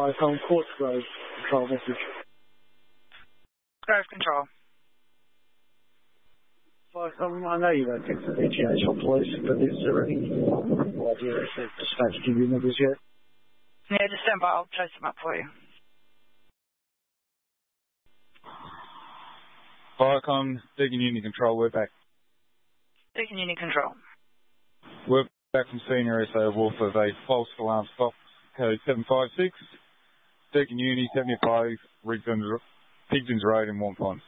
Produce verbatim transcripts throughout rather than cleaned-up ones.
Viacom, Quartz Grove, control message. Grove control. Viacom, I know you don't think the D G H or police, but is there any idea if they've dispatched you numbers yet? Yeah, just stand by. I'll chase them up for you. Viacom, Deakin Unit Control, we're back. Deakin Unit Control. We're back from Senior S O Wolf of a false alarm stop, code seven five six. Deakin Uni, seventy-five, Rigdon, Pigdons Road in Wampons.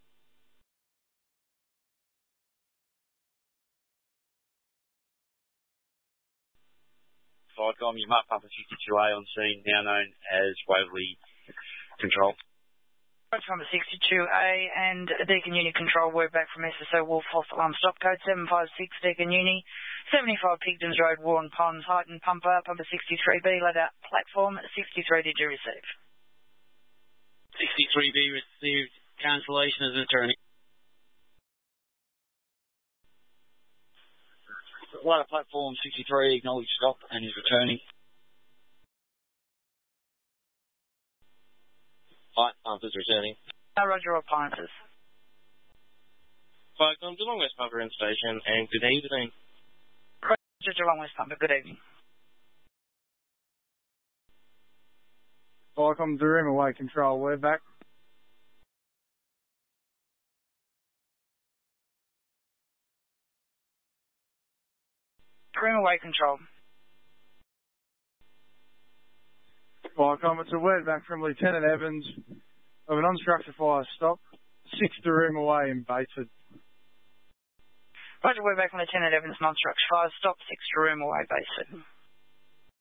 Viacom, you mark Papa fifty-two A on scene, now known as Waverley Control. Number sixty-two A and Deakin Uni Control, we're back from S S O Wolf, false alarm stop, code seven five six, Deakin Uni, seventy-five Pigdons Road, Warren Ponds, Heighton Pumper, Pumper sixty-three B, let out platform sixty-three, did you receive? sixty-three B received cancellation as returning. Ladder platform sixty-three, acknowledged stop and is returning. Right, Pumpers returning. Uh, Roger, appliances. Viacom, Geelong West Pumper in station, and good evening. Roger, Geelong West Pumper, good evening. Viacom, Doorima Way Control, we're back. Doorima Way Control. Viacom, it's a word back from Lieutenant Evans of an unstructured fire stop, six Doorima Way in Batesford. Roger, we're back from Lieutenant Evans, non-structured fire stop, six Doorima Way, Batesford.